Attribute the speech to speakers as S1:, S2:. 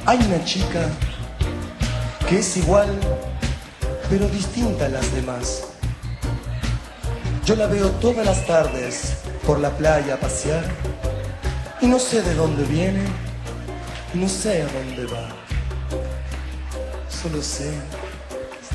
S1: Hay una chica que es igual, pero distinta a las demás. Yo la veo todas las tardes por la playa a pasear y no sé de dónde viene y no sé a dónde va. Solo sé